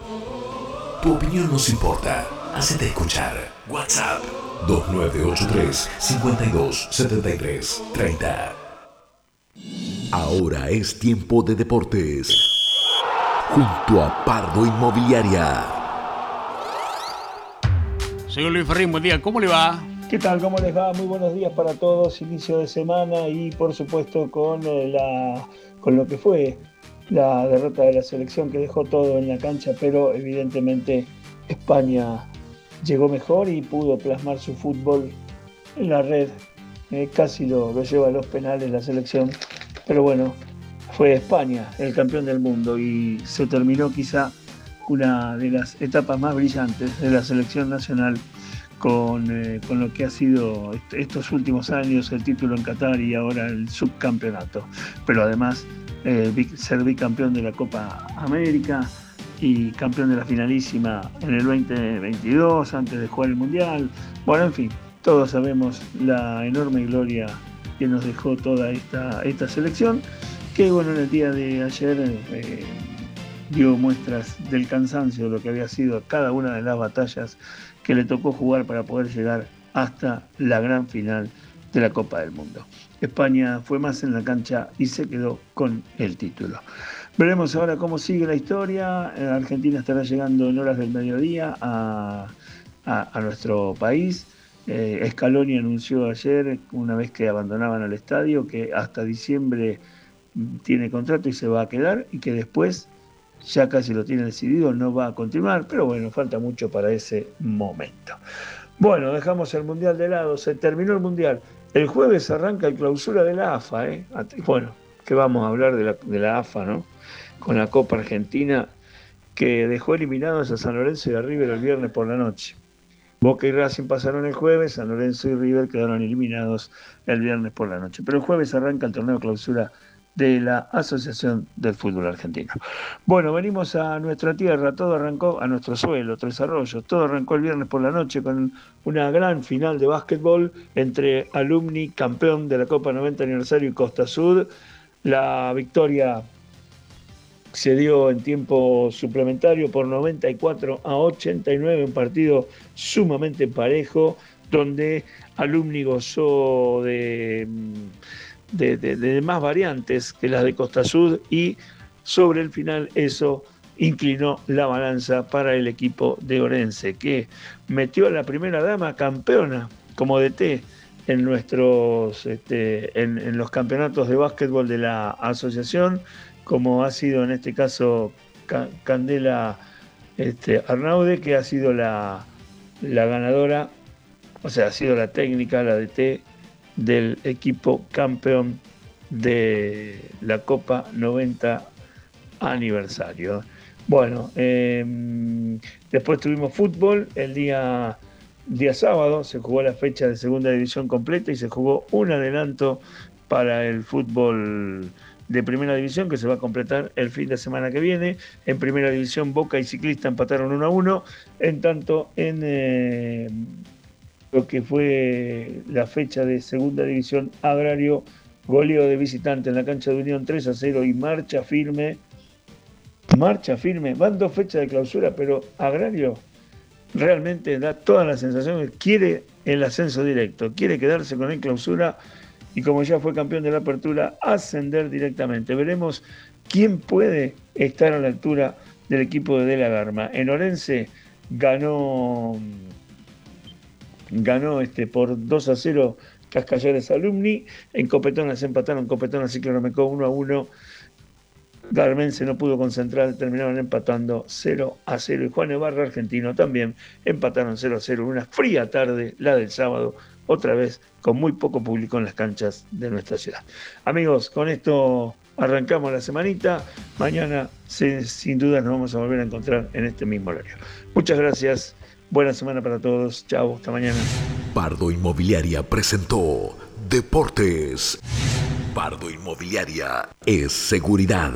Tu opinión nos importa. Hacete escuchar. WhatsApp 2983 52 73 30. Ahora es tiempo de deportes. Junto a Pardo Inmobiliaria. Señor Luis Ferrín, buen día. ¿Cómo le va? ¿Qué tal? ¿Cómo les va? Muy buenos días para todos. Inicio de semana y por supuesto con lo que fue la derrota de la selección que dejó todo en la cancha, pero evidentemente España llegó mejor y pudo plasmar su fútbol en la red. Casi lo lleva a los penales la selección, pero bueno, fue España el campeón del mundo y se terminó quizá una de las etapas más brillantes de la selección nacional con lo que ha sido estos últimos años, el título en Qatar y ahora el subcampeonato. Pero además ser bicampeón de la Copa América y campeón de la finalísima en el 2022 antes de jugar el Mundial. Bueno, en fin, todos sabemos la enorme gloria que nos dejó toda esta selección, que bueno, en el día de ayer dio muestras del cansancio de lo que había sido cada una de las batallas que le tocó jugar para poder llegar hasta la gran final de la Copa del Mundo. España fue más en la cancha y se quedó con el título. Veremos ahora cómo sigue la historia. Argentina estará llegando en horas del mediodía a nuestro país. Scaloni anunció ayer, una vez que abandonaban el estadio, que hasta diciembre tiene contrato y se va a quedar, y que después ya casi lo tiene decidido, no va a continuar, pero bueno, falta mucho para ese momento. Bueno, dejamos el Mundial de lado, se terminó el Mundial. El jueves arranca el clausura de la AFA, ¿eh? Bueno, que vamos a hablar de la AFA, ¿no? Con la Copa Argentina, que dejó eliminados a San Lorenzo y a River el viernes por la noche. Boca y Racing pasaron el jueves, San Lorenzo y River quedaron eliminados el viernes por la noche. Pero el jueves arranca el torneo clausura de la Asociación del Fútbol Argentino. Bueno, venimos a nuestra tierra, todo arrancó, a nuestro suelo, Tres Arroyos, todo arrancó el viernes por la noche con una gran final de básquetbol entre Alumni, campeón de la Copa 90 aniversario, y Costa Sud. La victoria se dio en tiempo suplementario por 94-89, un partido sumamente parejo, donde Alumni gozó de más variantes que las de Costa Sud, y sobre el final eso inclinó la balanza para el equipo de Orense, que metió a la primera dama campeona como DT en los campeonatos de básquetbol de la asociación, como ha sido en este caso Candela Arnaude, que ha sido la ganadora, o sea, ha sido la técnica, la DT del equipo campeón de la Copa 90 aniversario. Bueno, después tuvimos fútbol. El día sábado se jugó la fecha de segunda división completa y se jugó un adelanto para el fútbol de primera división, que se va a completar el fin de semana que viene. En primera división, Boca y Ciclista empataron 1-1, en tanto en lo que fue la fecha de segunda división, Agrario goleó de visitante en la cancha de Unión 3-0 y marcha firme. Van 2 fechas de clausura, pero Agrario realmente da toda la sensación que quiere el ascenso directo, quiere quedarse con el clausura y, como ya fue campeón de la apertura, ascender directamente. Veremos quién puede estar a la altura del equipo de la Garma. En Orense ganó por 2-0 Cascallares Alumni. En Copetona se empataron, Copetona Cicloromecó 1-1. Garmense no pudo concentrar, terminaron empatando 0-0. Y Juan Ebarra Argentino también empataron 0-0. Una fría tarde, la del sábado, otra vez con muy poco público en las canchas de nuestra ciudad. Amigos, con esto arrancamos la semanita. Mañana, sin duda, nos vamos a volver a encontrar en este mismo horario. Muchas gracias. Buena semana para todos. Chao, hasta mañana. Pardo Inmobiliaria presentó Deportes. Pardo Inmobiliaria es seguridad.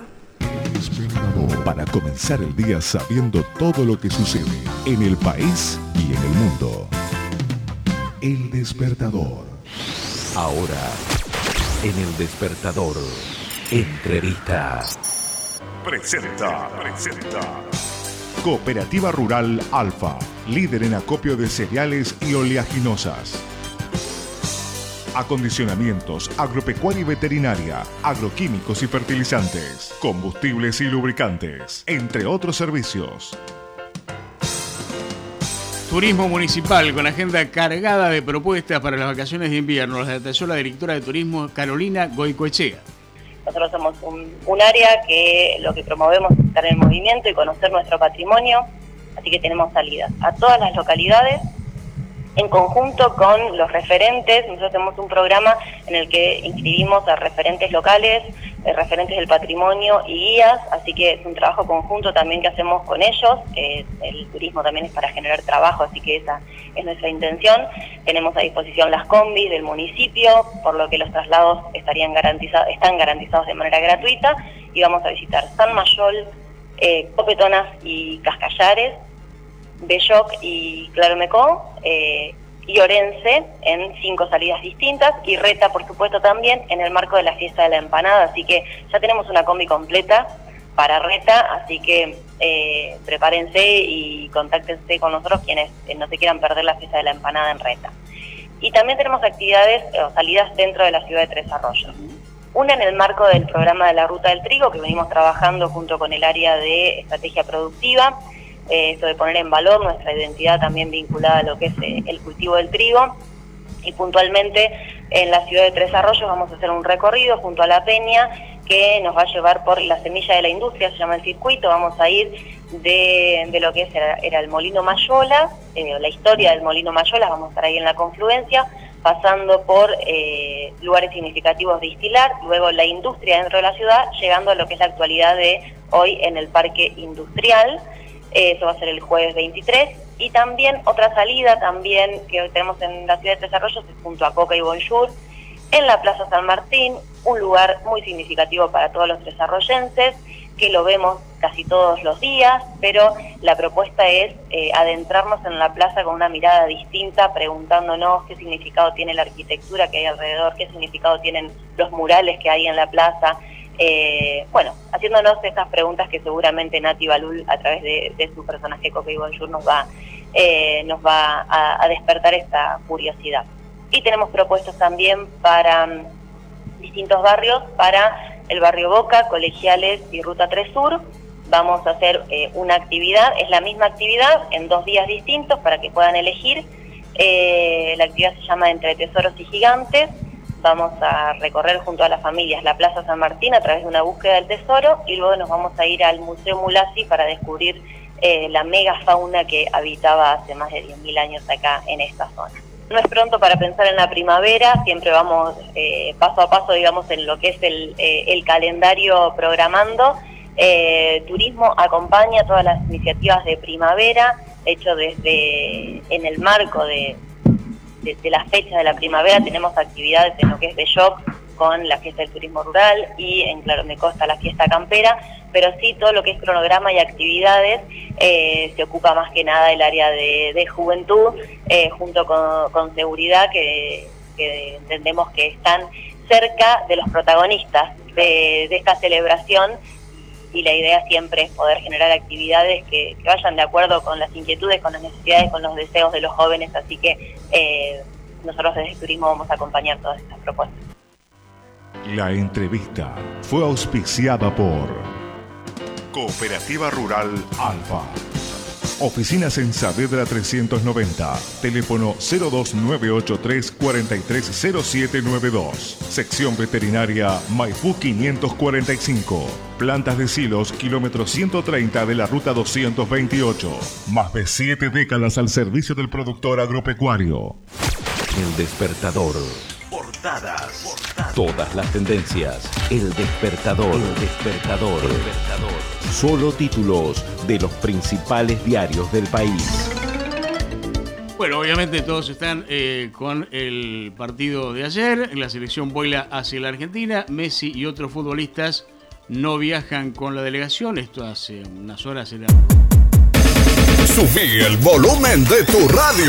Para comenzar el día sabiendo todo lo que sucede en el país y en el mundo. El Despertador. Ahora, en El Despertador, entrevista. Presenta. Cooperativa Rural Alfa, líder en acopio de cereales y oleaginosas. Acondicionamientos, agropecuaria y veterinaria, agroquímicos y fertilizantes, combustibles y lubricantes, entre otros servicios. Turismo municipal con agenda cargada de propuestas para las vacaciones de invierno. Las detalló la directora de turismo Carolina Goicoechea. Nosotros somos un área que lo que promovemos es estar en movimiento y conocer nuestro patrimonio, así que tenemos salidas a todas las localidades en conjunto con los referentes. Nosotros tenemos un programa en el que inscribimos a referentes locales, referentes del patrimonio y guías, así que es un trabajo conjunto también que hacemos con ellos. El turismo también es para generar trabajo, así que esa es nuestra intención. Tenemos a disposición las combis del municipio, por lo que los traslados están garantizados de manera gratuita, y vamos a visitar San Mayol, Copetonas y Cascallares, Belloc y Claromecó, y Orense en 5 salidas distintas, y Reta, por supuesto, también en el marco de la fiesta de la empanada, así que ya tenemos una combi completa para Reta, así que prepárense y contáctense con nosotros quienes no se quieran perder la fiesta de la empanada en Reta. Y también tenemos actividades o salidas dentro de la ciudad de Tres Arroyos. Una en el marco del programa de la Ruta del Trigo, que venimos trabajando junto con el área de estrategia productiva, esto de poner en valor nuestra identidad también vinculada a lo que es el cultivo del trigo, y puntualmente en la ciudad de Tres Arroyos vamos a hacer un recorrido junto a La Peña que nos va a llevar por la semilla de la industria, se llama el circuito. Vamos a ir de lo que era el Molino Mayola, la historia del Molino Mayola, vamos a estar ahí en la confluencia, pasando por lugares significativos de Istilar, luego la industria dentro de la ciudad, llegando a lo que es la actualidad de hoy en el Parque Industrial. Eso va a ser el jueves 23, y también otra salida también que hoy tenemos en la ciudad de Tres Arroyos es junto a Coca y Bonjour, en la Plaza San Martín, un lugar muy significativo para todos los tresarroyenses, que lo vemos casi todos los días, pero la propuesta es adentrarnos en la plaza con una mirada distinta, preguntándonos qué significado tiene la arquitectura que hay alrededor, qué significado tienen los murales que hay en la plaza. Haciéndonos estas preguntas que seguramente Nati Balul, a través de su personaje Coca y Bonjour, nos va a despertar esta curiosidad. Y tenemos propuestas también para distintos barrios, para el barrio Boca, Colegiales y Ruta 3 Sur. Vamos a hacer una actividad, es la misma actividad en 2 días distintos para que puedan elegir. La actividad se llama Entre Tesoros y Gigantes. Vamos a recorrer junto a las familias la Plaza San Martín a través de una búsqueda del tesoro, y luego nos vamos a ir al Museo Mulasi para descubrir la megafauna que habitaba hace más de 10.000 años acá en esta zona. No es pronto para pensar en la primavera, siempre vamos paso a paso, digamos, en lo que es el calendario programando. Turismo acompaña todas las iniciativas de primavera, hecho desde en el marco de la fecha de la primavera tenemos actividades en lo que es Belloc con la fiesta del turismo rural, y en Claromecó está la fiesta campera, pero sí todo lo que es cronograma y actividades se ocupa más que nada el área de juventud, junto con seguridad, que entendemos que están cerca de los protagonistas de esta celebración, y la idea siempre es poder generar actividades que vayan de acuerdo con las inquietudes, con las necesidades, con los deseos de los jóvenes, así que nosotros desde Turismo vamos a acompañar todas estas propuestas. La entrevista fue auspiciada por Cooperativa Rural Alfa. Oficinas en Saavedra 390, teléfono 02983 430792, sección veterinaria Maipú 545, plantas de silos, kilómetro 130 de la ruta 228, más de 7 décadas al servicio del productor agropecuario. El Despertador. Portadas. Todas las tendencias. El Despertador. El Despertador. Solo títulos de los principales diarios del país. Bueno, obviamente todos están con el partido de ayer. La selección vuela hacia la Argentina. Messi y otros futbolistas no viajan con la delegación. Esto hace unas horas era. Subí el volumen de tu radio.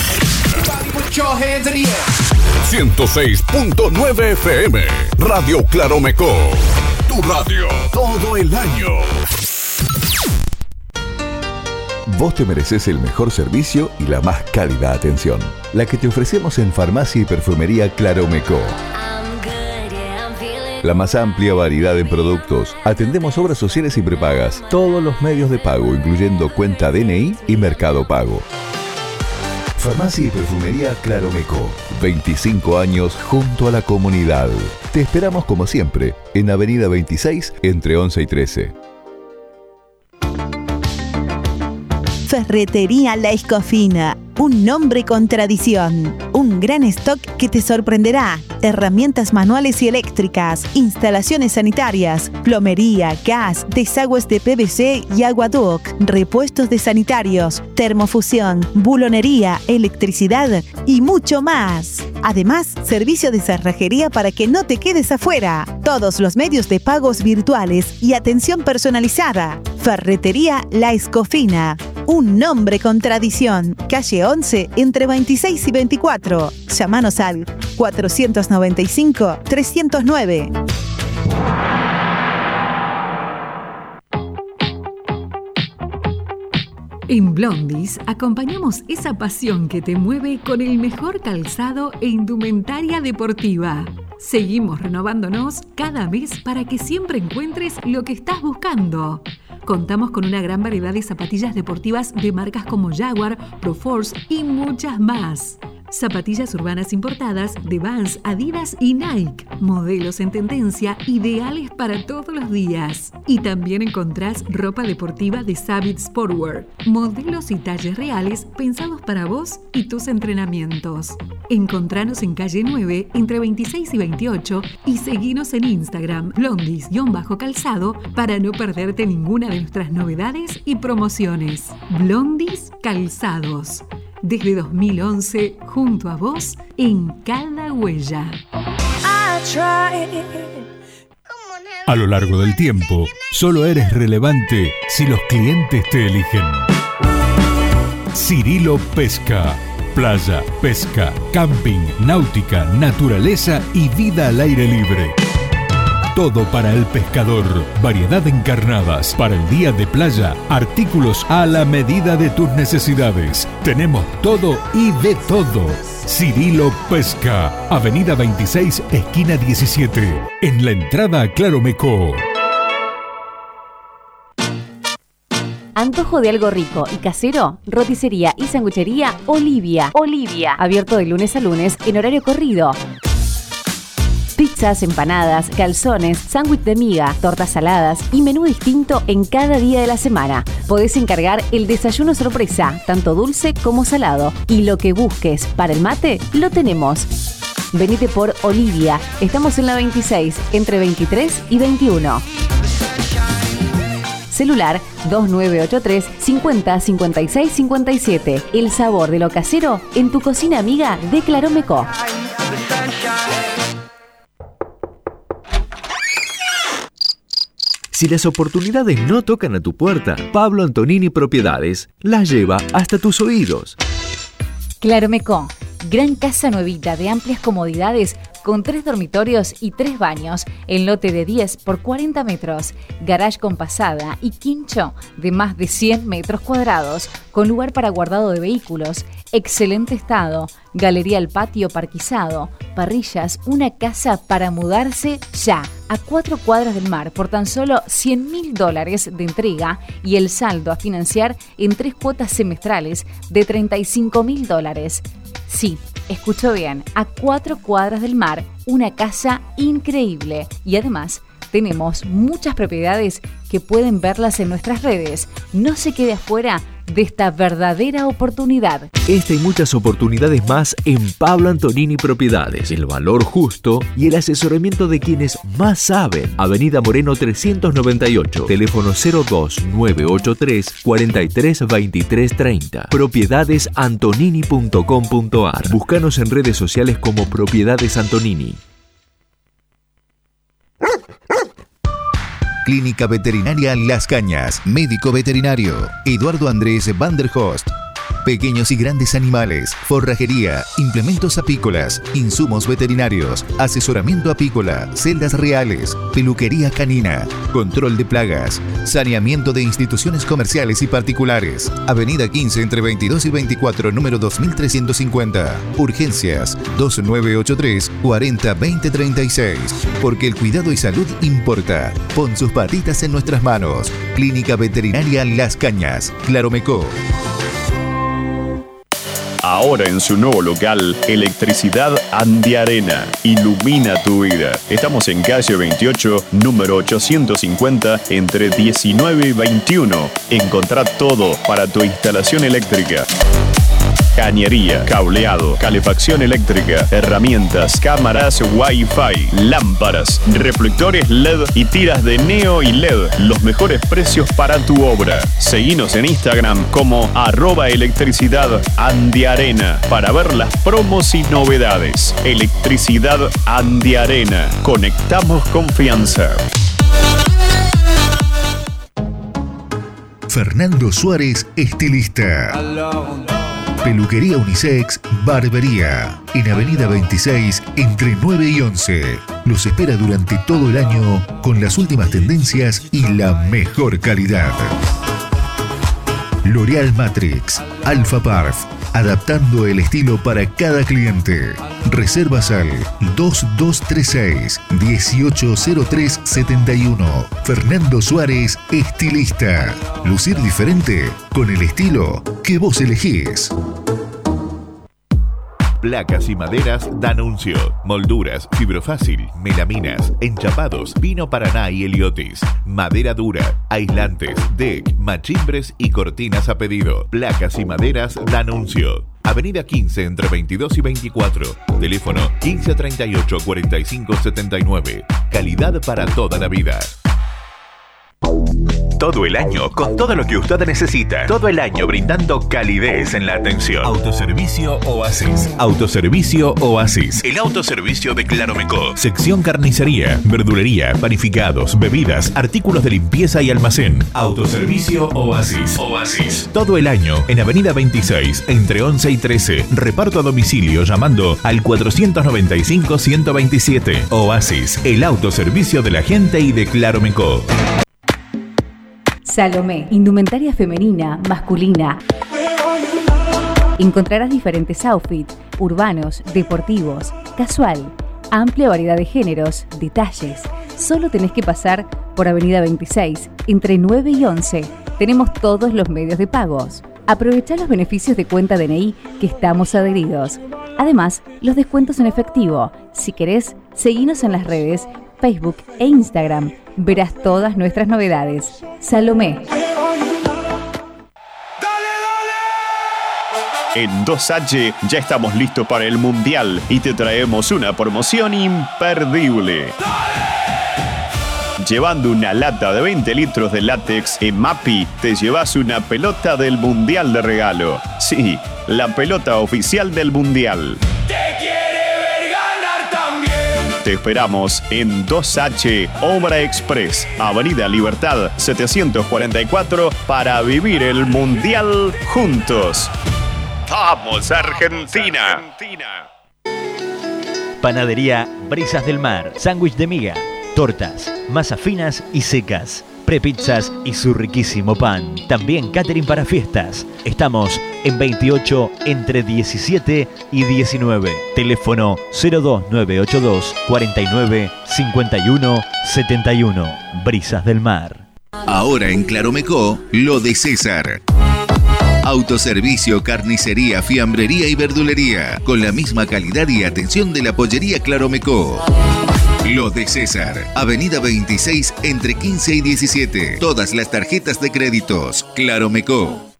106.9 FM, Radio Claromecó. Tu radio todo el año. Vos te mereces el mejor servicio y la más cálida atención. La que te ofrecemos en Farmacia y Perfumería Claromecó. La más amplia variedad en productos. Atendemos obras sociales y prepagas. Todos los medios de pago, incluyendo cuenta DNI y Mercado Pago. Farmacia y Perfumería Claromecó. 25 años junto a la comunidad. Te esperamos como siempre en Avenida 26 entre 11 y 13. Ferretería La Escofina, un nombre con tradición, un gran stock que te sorprenderá, herramientas manuales y eléctricas, instalaciones sanitarias, plomería, gas, desagües de PVC y aguaduct, repuestos de sanitarios, termofusión, bulonería, electricidad y mucho más. Además, servicio de cerrajería para que no te quedes afuera. Todos los medios de pagos virtuales y atención personalizada. Ferretería La Escofina. Un nombre con tradición. Calle 11, entre 26 y 24. Llámanos al 495-309. En Blondis acompañamos esa pasión que te mueve con el mejor calzado e indumentaria deportiva. Seguimos renovándonos cada mes para que siempre encuentres lo que estás buscando. Contamos con una gran variedad de zapatillas deportivas de marcas como Jaguar, Proforce y muchas más. Zapatillas urbanas importadas de Vans, Adidas y Nike. Modelos en tendencia, ideales para todos los días. Y también encontrás ropa deportiva de Savage Sportwear. Modelos y talles reales pensados para vos y tus entrenamientos. Encontranos en calle 9, entre 26 y 28 y seguinos en Instagram, blondis_calzado, para no perderte ninguna de nuestras novedades y promociones. Blondis Calzados. Desde 2011, junto a vos, en cada huella. A lo largo del tiempo, solo eres relevante si los clientes te eligen. Cirilo Pesca. Playa, pesca, camping, náutica, naturaleza y vida al aire libre. Todo para el pescador. Variedad en carnadas. Para el día de playa, artículos a la medida de tus necesidades. Tenemos todo y de todo. Cirilo Pesca. Avenida 26, esquina 17. En la entrada a Claromecó. Antojo de algo rico y casero, roticería y sanguchería Olivia. Abierto de lunes a lunes en horario corrido. Pizzas, empanadas, calzones, sándwich de miga, tortas saladas y menú distinto en cada día de la semana. Podés encargar el desayuno sorpresa, tanto dulce como salado. Y lo que busques para el mate, lo tenemos. Venite por Olivia. Estamos en la 26, entre 23 y 21. Celular 2983 50 56 57. El sabor de lo casero en tu cocina amiga de Claromecó. Si las oportunidades no tocan a tu puerta, Pablo Antonini Propiedades las lleva hasta tus oídos. Claromecó, gran casa nuevita de amplias comodidades con 3 dormitorios y 3 baños, en lote de 10 por 40 metros, garage con pasada y quincho de más de 100 metros cuadrados, con lugar para guardado de vehículos, excelente estado, galería al patio parquizado, parrillas, una casa para mudarse ya, a 4 cuadras del mar por tan solo $100.000 de entrega y el saldo a financiar en 3 cuotas semestrales de $35.000. Sí, escuchó bien, a 4 cuadras del mar, una casa increíble. Y además, tenemos muchas propiedades que pueden verlas en nuestras redes. No se quede afuera de esta verdadera oportunidad. Esta y muchas oportunidades más en Pablo Antonini Propiedades. El valor justo y el asesoramiento de quienes más saben. Avenida Moreno 398. Teléfono 02983 43 23 30. Propiedadesantonini.com.ar. Búscanos en redes sociales como Propiedades Antonini. Clínica Veterinaria Las Cañas. Médico veterinario Eduardo Andrés van der Host. pequeños y grandes animales, forrajería, implementos apícolas, insumos veterinarios, asesoramiento apícola, celdas reales, peluquería canina, control de plagas, saneamiento de instituciones comerciales y particulares. Avenida 15 entre 22 y 24, número 2350. Urgencias 2983 40 20 36. Porque el cuidado y salud importa. Pon sus patitas en nuestras manos. Clínica Veterinaria Las Cañas, Claromecó. Ahora en su nuevo local, Electricidad Andiarena. Ilumina tu vida. Estamos en calle 28, número 850, entre 19 y 21. Encontrá todo para tu instalación eléctrica. Cañería, cableado, calefacción eléctrica, herramientas, cámaras Wi-Fi, lámparas, reflectores LED y tiras de neo y LED. Los mejores precios para tu obra. Seguinos en Instagram como @electricidad_andiarena para ver las promos y novedades. Electricidad Andiarena. Conectamos confianza. Fernando Suárez, estilista. Peluquería unisex, barbería. En Avenida 26, entre 9 y 11. Los espera durante todo el año con las últimas tendencias y la mejor calidad. L'Oréal Matrix, Alpha Parf, adaptando el estilo para cada cliente. Reservas al 2236-180371. Fernando Suárez, estilista. Lucir diferente con el estilo que vos elegís. Placas y maderas D'Annunzio. Molduras, fibrofácil, melaminas, enchapados, pino paraná y heliotis. Madera dura, aislantes, deck, machimbres y cortinas a pedido. Placas y maderas D'Annunzio. Avenida 15 entre 22 y 24. Teléfono 1538 45 79. Calidad para toda la vida. Todo el año, con todo lo que usted necesita. Todo el año brindando calidez en la atención. Autoservicio Oasis. Autoservicio Oasis. El autoservicio de Claromecó. Sección carnicería, verdulería, panificados, bebidas, artículos de limpieza y almacén. Autoservicio Oasis. Oasis. Todo el año en Avenida 26, entre 11 y 13. Reparto a domicilio llamando al 495-127. Oasis, el autoservicio de la gente y de Claromecó. Salomé, indumentaria femenina, masculina. Encontrarás diferentes outfits, urbanos, deportivos, casual, amplia variedad de géneros, detalles. Solo tenés que pasar por Avenida 26, entre 9 y 11. Tenemos todos los medios de pagos. Aprovechá los beneficios de cuenta DNI que estamos adheridos. Además, los descuentos en efectivo. Si querés, seguinos en las redes, Facebook e Instagram. Verás todas nuestras novedades. Salomé. En 2H ya estamos listos para el Mundial y te traemos una promoción imperdible. Llevando una lata de 20 litros de látex en Mapi, te llevas una pelota del Mundial de regalo. Sí, la pelota oficial del Mundial. Te esperamos en 2H Obra Express, Avenida Libertad 744, para vivir el Mundial juntos. ¡Vamos, Argentina! Panadería Brisas del Mar, sándwich de miga, tortas, masas finas y secas, prepizzas y su riquísimo pan. También catering para fiestas. Estamos en 28 entre 17 y 19. Teléfono 02982 49 51 71. Brisas del Mar. Ahora en Claromecó, lo de César. Autoservicio, carnicería, fiambrería y verdulería, con la misma calidad y atención de la pollería Claromecó. Lo de César, Avenida 26, entre 15 y 17. Todas las tarjetas de créditos. Claromecó.